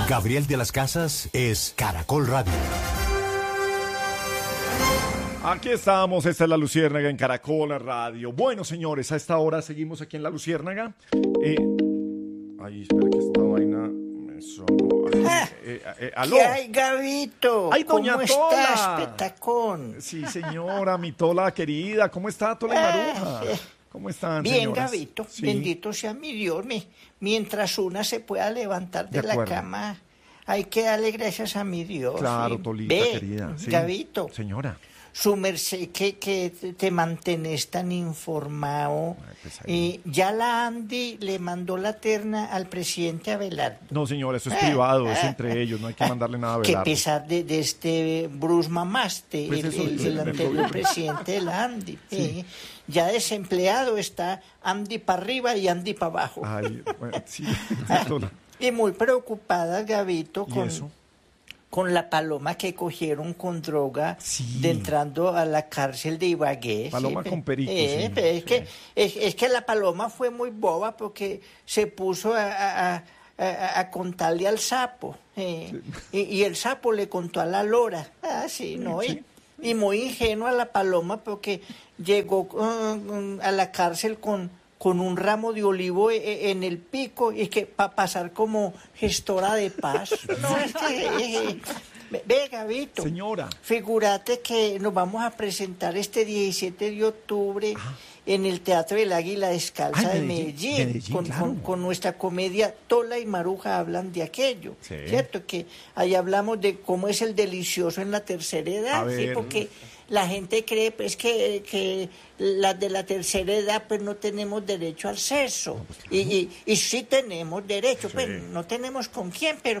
Gabriel de las Casas es Caracol Radio. Aquí estamos, esta es La Luciérnaga en Caracol Radio. Bueno, señores, a esta hora seguimos aquí en La Luciérnaga. Ay, espera que esta vaina me sonó. ¿Aló? ¿Qué hay, Gabito? ¡Ay, doña ¿Cómo Tola! estás, petacón? Sí, señora, mi Tola querida. ¿Cómo está, Tola y Maruja? ¿Cómo están, Bien, señoras? Gabito, Sí. bendito sea mi Dios. Mientras una se pueda levantar de la acuerdo. cama, hay que darle gracias a mi Dios. Claro, ¿sí? Tolita, Ve, querida. Sí. Gabito, Señora. su merced que te mantenés tan informado. Ay, pues ahí. Ya la Andy le mandó la terna al presidente Abelardo. No, señora, eso es privado, es entre ellos, no hay que mandarle nada a Que Belardo. pesar de este Bruce Mamaste, Pues eso dice el el anterior gobierno. presidente de la Andy, ya desempleado está Andy para arriba y Andy para abajo. Ay, bueno, sí, Tola. Y muy preocupada, Gabito, ¿Y eso? con la paloma que cogieron con droga Sí. de entrando a la cárcel de Ibagué. Paloma ¿sí? con perico, sí, pero es, sí. es que la paloma fue muy boba porque se puso a contarle al sapo. Y el sapo le contó a la lora. Ah, sí, ¿no? Sí. Y muy ingenua la paloma porque llegó a la cárcel con un ramo de olivo en el pico y que para pasar como gestora de paz. No, es que, ve, Gabito. Señora. Figúrate que nos vamos a presentar este 17 de octubre en el Teatro del Águila Descalza Ay, de Medellín, Medellín, claro. con nuestra comedia Tola y Maruja hablan de aquello, Sí. ¿cierto? Que ahí hablamos de cómo es el delicioso en la tercera edad, A ¿sí? ver. Porque la gente cree pues que las de la tercera edad pues no tenemos derecho al sexo, y sí tenemos derecho, pues no tenemos con quién, pero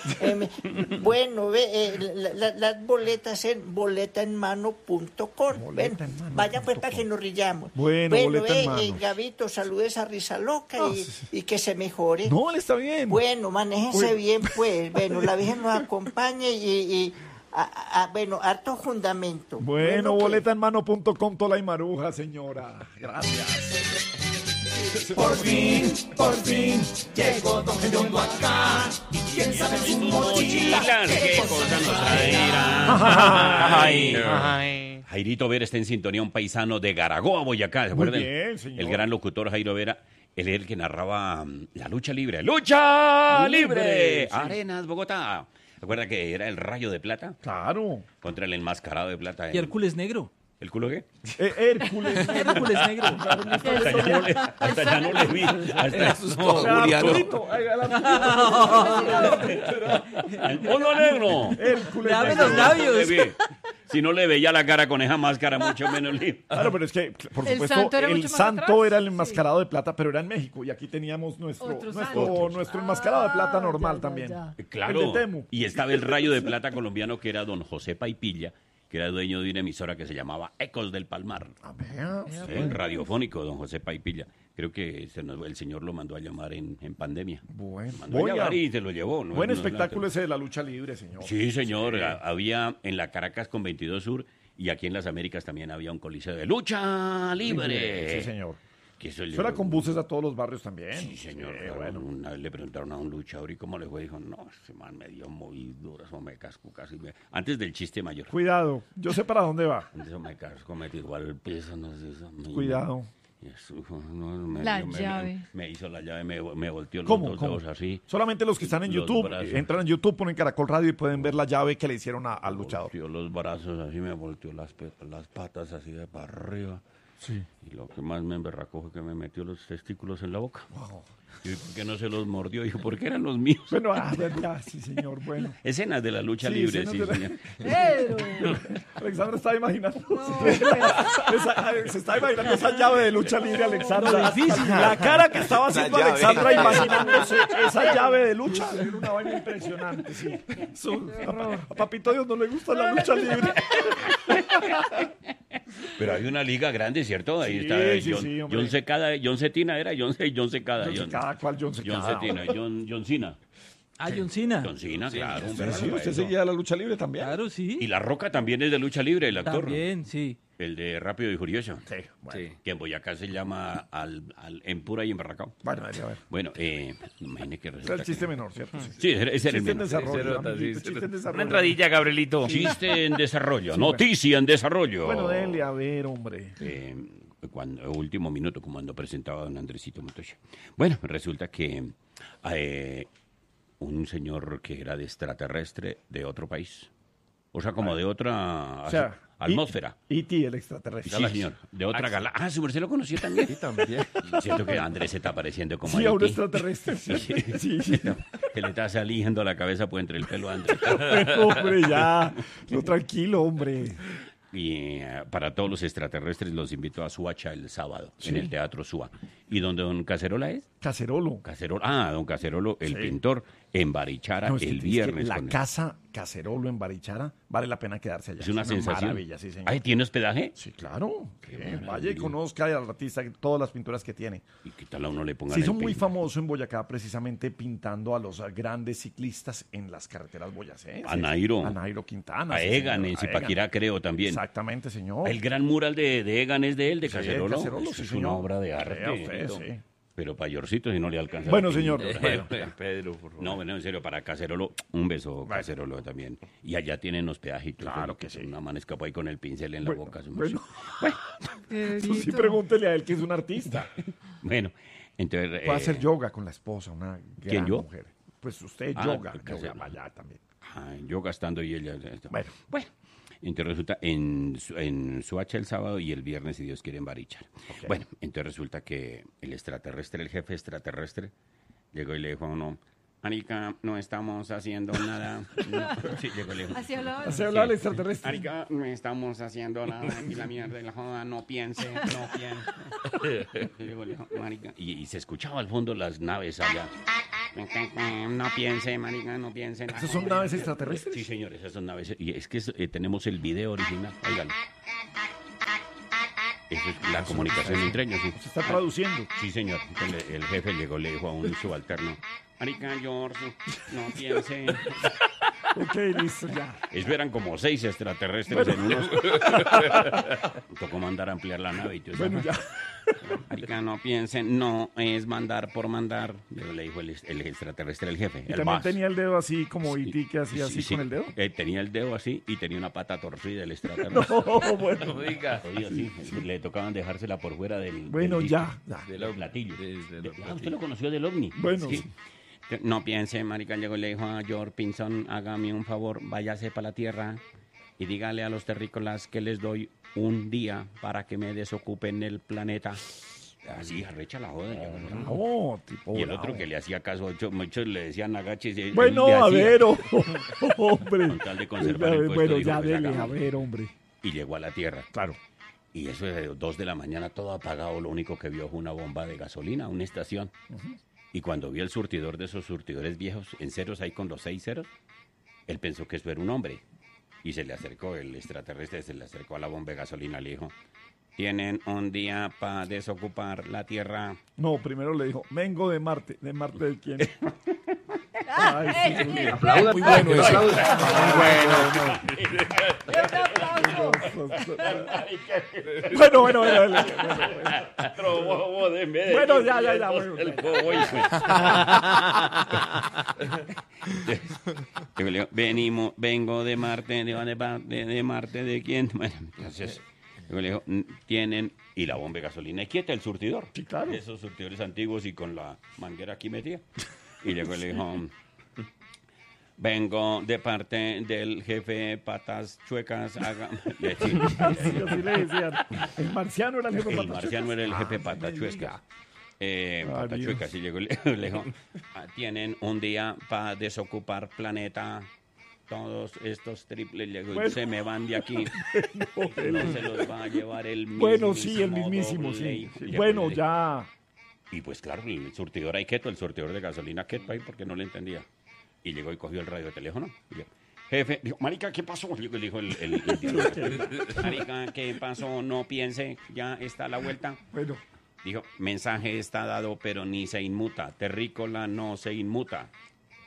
bueno, las boletas en boletaenmano.com. Boleta en mano Vaya pues punto para com. que nos rillamos. Bueno, boleta en mano. Gabito, saludes a Risa Loca No, y que se mejore. No, él está bien. Bueno, manéjense Bueno. bien, pues. Bueno, la Virgen nos acompañe y bueno, harto fundamento. Bueno, que- boletaenmano.com, Tola y Maruja, señora. Gracias. Por fin, llegó Don Gediondo acá. Y quién sabe su mochila. ¿Qué cosa nos traerá? Ay. Jairito Vera está en sintonía, un paisano de Garagoa, Boyacá. ¿Se Muy acuerdan? bien, señor. El gran locutor Jairo Vera. Él es el que narraba la lucha libre. ¡Lucha libre! Sí. Arenas, Bogotá. ¿Recuerda que era el Rayo de Plata Claro. contra el enmascarado de plata? Y Hércules negro. ¿El culo qué? Hércules. Hércules negro. Hasta ya no le vi. Hasta Arturito. Ay, ¡Uno negro! Hércules. Dame los labios. Le vi. Si no le veía la cara con esa máscara, mucho menos le... Claro, pero es que, por El supuesto, santo era el mucho más santo atrás. era el enmascarado de plata, pero era en México. Y aquí teníamos nuestro enmascarado de plata normal también. Claro, El de Temu. y estaba el Rayo de Plata colombiano que era don José Paipilla, que era dueño de una emisora que se llamaba Ecos del Palmar. Vea. Sí, radiofónico, don José Paipilla. Creo que el señor lo mandó a llamar en pandemia. Bueno, Mandó a llamar y se lo llevó. ¿no? Buen No, espectáculo ese de la lucha libre, señor. Sí, señor. Había en la Caracas con 22 Sur y aquí en las Américas también había un coliseo de lucha libre. Sí, señor. Que eso Eso era con buses a todos los barrios también. Sí, señor. bueno. Una vez le preguntaron a un luchador y cómo le fue. Dijo, no, ese man me dio muy duro, eso me casco casi. Antes del chiste mayor. Cuidado, yo sé para dónde va. Eso me casco, me tiró al piso, no sé. Eso, Cuidado. Y eso, no, me, La me- llave. Me hizo la llave, me volteó los ¿Cómo? dos ¿Cómo? dedos así. Solamente los que están en Los YouTube, brazos. entran en YouTube, ponen Caracol Radio y pueden ver la llave que le hicieron al Me luchador. volteó los brazos así, me volteó las patas así de para arriba. Sí. Y lo que más me emberracó fue que me metió los testículos en la boca. Y ¿por qué no se los mordió? Dijo, porque eran los míos. Bueno, ya, sí, señor, bueno. Escenas de la lucha Sí, libre, escenas sí, de la- señor. Pedro. Alexandra estaba imaginando. Se está imaginando esa llave de lucha libre, Alexandra. La cara que estaba haciendo llave. Alexandra imaginándose esa llave de lucha era una vaina impresionante, sí. A Papito Dios no le gusta la lucha libre. Pero hay una liga grande, ¿cierto? Ahí Sí, está sí, John, sí, hombre. John Secada, John Cetina era, John Secada. John Secada, ¿cuál John Secada? John Cetina, John Cena. Ah, John Cena. John Cena, claro. un Sí, verdadero usted eso. seguía la lucha libre también. Claro, sí. Y La Roca también es de lucha libre, el actor. También, sí. El de Rápido y Furioso. Sí, bueno. Sí. Que en Boyacá se llama en Pura y en Barracao. Bueno, a ver. Bueno, imagine que Era resulta el chiste que... menor, ¿cierto? Sí. Sí, ese era el Chiste en menor. desarrollo, amiguito, chiste en desarrollo. Una entradilla, Gabrielito. Chiste en desarrollo, Sí, noticia en desarrollo. Bueno, dele, a ver, hombre. Cuando último minuto, como cuando presentaba a don Andresito Montoya. Bueno, resulta que un señor que era de extraterrestre de otro país, o sea, como de otra O sea, atmósfera. E.T., el extraterrestre. Sí, señor, de otra galaxia. Ah, su merced lo conocía también. Sí, también. Siento que Andrés se está pareciendo como Sí, a un E.T. extraterrestre. Sí, sí. Que le está saliendo la cabeza por entre el pelo a Andrés. Hombre, ya. No, tranquilo, hombre. Y para todos los extraterrestres los invito a Suacha el sábado, en el Teatro Sua. ¿Y donde don Cacerola es? Cacerolo. Don Cacerolo, el Sí. pintor, en Barichara No, es que el es que viernes. la con él. casa Cacerolo en Barichara vale la pena quedarse allá. Es una sensación. maravilla, sí, señor. Ay, ¿tiene hospedaje? Sí, claro. maravilla. Vaya y conozca al artista todas las pinturas que tiene. ¿Y qué tal a uno le pongan Se hizo el muy peine? famoso en Boyacá precisamente pintando a los grandes ciclistas en las carreteras boyacenses. A Nairo. A Nairo Quintana. A sí, Egan, señor, en a Zipaquirá, Egan. creo también. Exactamente, señor. El gran mural de Egan es de él, de Sí, Cacerolo. Cacerolo, Eso sí, es señor. una obra de Vea arte. usted, sí. Pero para Yorcito si no le alcanza. Bueno, la señor. pintura. Bueno. Pedro, por favor. No, bueno, en serio, para Cacerolo, un beso, Cacerolo también. Y allá tienen hospedaje y todo. Claro que sí. Una man escapó ahí con el pincel en la boca. Bueno, eso sí pregúntele a él que es un artista. Bueno, entonces... Puede hacer yoga con la esposa, una gran ¿Quién, yo? mujer. Pues usted Ah, yoga, Cacerolo. allá también. yo gastando y ella... Bueno. Entonces resulta en Suacha el sábado y el viernes, si Dios quiere, en Barichara. Ok. Bueno, entonces resulta que el extraterrestre, el jefe extraterrestre, llegó y le dijo a uno, Marica, no estamos haciendo nada. No. Sí, llegó y le dijo, Así hablaba. Así habla el extraterrestre. Marica, no estamos haciendo nada aquí la mierda de la joda, no piense. Y luego le dijo, Marica, y se escuchaba al fondo las naves allá. No piense, Marica, no piense. ¿Esas son naves extraterrestres? Sí, señores, esas son naves. Y es que tenemos el video original, óigalo. Esa es la comunicación entre ellos, sí. Se está traduciendo. Sí, señor. Entonces, el jefe llegó, le dijo a un subalterno, Marica, George, no piense. Ok, listo, ya. Eso eran como 6 extraterrestres en unos. Tocó mandar a ampliar la nave y todo eso. Bueno, ya. Marica, no piensen, no es mandar por mandar. Le dijo el extraterrestre al jefe. Y el también boss. tenía el dedo así como E.T. que hacía Sí, así sí. con el dedo. Tenía el dedo así y tenía una pata torcida el extraterrestre. Oh, bueno. No diga. Oiga, sí, le tocaban dejársela por fuera del. Bueno, del ya. Del platillo. Del Usted lo conoció del ovni. Bueno, Sí. sí. No piense, marica, llegó y le dijo a George Pinson, hágame un favor, váyase para la tierra y dígale a los terrícolas que les doy un día para que me desocupen el planeta. Así, arrecha la joda. Oh, tipo. Y el otro bravo. que le hacía caso, muchos le decían agaches. Bueno, le a hacía, ver, hombre. Con tal de conservar el puesto, Bueno, dijo, ya pues, dele, a hagámoslo. ver, hombre. Y llegó a la tierra. Claro. Y eso de 2 de la mañana, todo apagado, lo único que vio fue una bomba de gasolina, una estación. Y cuando vio el surtidor de esos surtidores viejos, en ceros ahí con los 6 ceros, él pensó que eso era un hombre. Y se le acercó, el extraterrestre se le acercó a la bomba de gasolina, le dijo, tienen un día para desocupar la tierra. No, primero le dijo, vengo de Marte. ¿De Marte de quién? Ay, sí, sí. Aplaudan. Muy bueno eso. Bueno. Bueno, ya. Bueno. El bobo, hijo. Y le dijo, vengo de Marte, de Marte, ¿de quién? Bueno, entonces, le dijo, tienen, y la bomba de gasolina quieta, el surtidor. Sí, claro. Esos surtidores antiguos y con la manguera aquí metida. Y luego le dijo, vengo de parte del jefe Patas Chuecas. Sí, así le decían. El marciano era el jefe El Patas marciano era el jefe Chuecas. Patachuescas. Dios. Patachuecas, y llegó, le dijo, tienen un día para desocupar planeta. Todos estos triples Bueno. se me van de aquí. No se los va a llevar el mismo. Bueno, sí, el mismísimo, sí. Bueno, ya. Y pues claro, el surtidor ahí quieto, el surtidor de gasolina quieto ahí porque no le entendía. Y llegó y cogió el radio de teléfono. Y dijo, jefe, dijo, marica, ¿qué pasó? Le dijo el marica, ¿qué pasó? No piense, ya está la vuelta. Bueno. Dijo, mensaje está dado, pero ni se inmuta. Terrícola no se inmuta.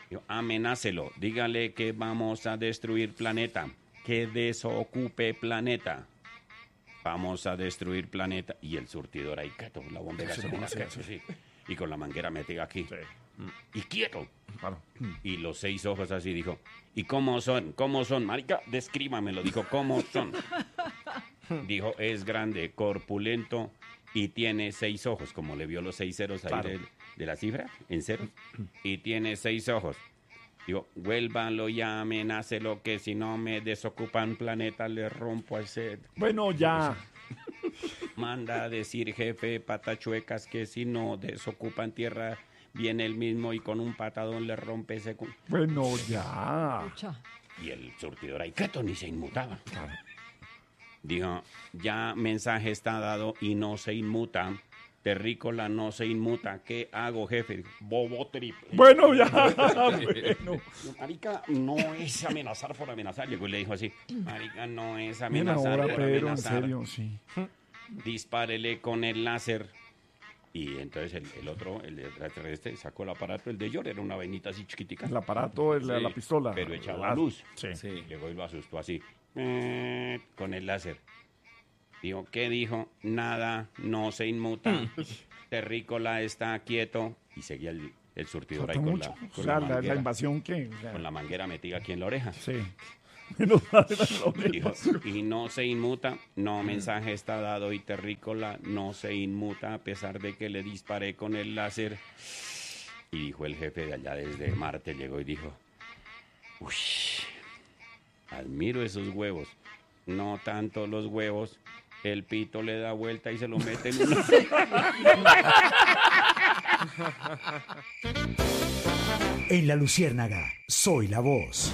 Dijo, amenácelo, dígale que vamos a destruir planeta, que desocupe planeta. Vamos a destruir planeta. Y el surtidor ahí, quieto, la bomba de gasolina, quieto, sí. Y con la manguera metida aquí. Sí. Y quieto. Claro. Y los 6 ojos así, dijo, ¿y cómo son? ¿Cómo son? Marica, descríbamelo, dijo, ¿cómo son? Dijo, es grande, corpulento y tiene 6 ojos, como le vio los 6 ceros ahí Claro. de la cifra, en ceros, y tiene 6 ojos. Digo, vuélvanlo ya, amenácelo, que si no me desocupan planeta, le rompo al set. Bueno, ya. Manda a decir, jefe, patachuecas, que si no desocupan tierra, viene el mismo y con un patadón le rompe ese... Bueno, ya. Y el surtidor ahí, quieto, ni se inmutaba. Dijo, ya mensaje está dado y no se inmuta. Terrícola no se inmuta. ¿Qué hago, jefe? Bobo triple. Bueno, ya. Bueno. Marica, no es amenazar por amenazar. Llegó y le dijo así, marica, no es Mira amenazar ahora, por Pedro, en amenazar. serio, sí. Dispárele con el láser. Y entonces el otro, el extraterrestre, sacó el aparato, el de York, era una vainita así chiquitica. El aparato, la Sí, pistola. pero echaba La- luz. Sí. Sí. Llegó y lo asustó así, con el láser. Dijo, ¿qué dijo? Nada, no se inmuta. Terrícola está quieto. Y seguía el surtidor ahí Falta con mucho. la, O con sea, la la manguera, invasión que... o sea, con la manguera metida aquí en la oreja. Sí. Menos mal era la Dijo, invasión. y no se inmuta, no, mensaje está dado y Terrícola no se inmuta a pesar de que le disparé con el láser. Y dijo el jefe de allá desde Marte, llegó y dijo, uy, admiro esos huevos, no tanto los huevos, el pito le da vuelta y se lo mete en una... En La Luciérnaga, soy la voz.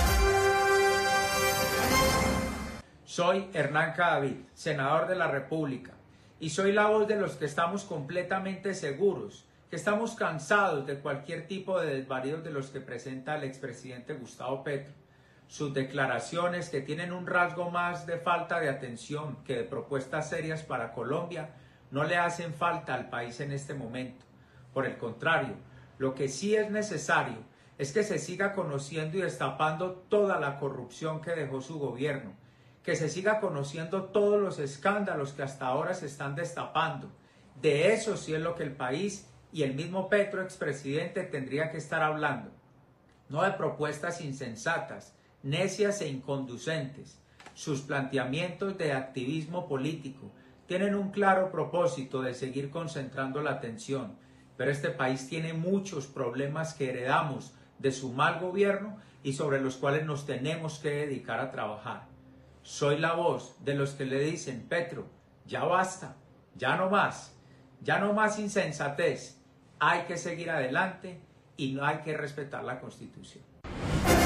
Soy Hernán Cadavid, senador de la República, y soy la voz de los que estamos completamente seguros, que estamos cansados de cualquier tipo de desvaríos de los que presenta el expresidente Gustavo Petro. Sus declaraciones, que tienen un rasgo más de falta de atención que de propuestas serias para Colombia, no le hacen falta al país en este momento. Por el contrario, lo que sí es necesario es que se siga conociendo y destapando toda la corrupción que dejó su gobierno, que se siga conociendo todos los escándalos que hasta ahora se están destapando. De eso sí es lo que el país y el mismo Petro, expresidente, tendría que estar hablando. No de propuestas insensatas, necias e inconducentes. Sus planteamientos de activismo político tienen un claro propósito de seguir concentrando la atención, pero este país tiene muchos problemas que heredamos de su mal gobierno y sobre los cuales nos tenemos que dedicar a trabajar. Soy la voz de los que le dicen, Petro, ya basta, ya no más insensatez, hay que seguir adelante y no hay que respetar la Constitución.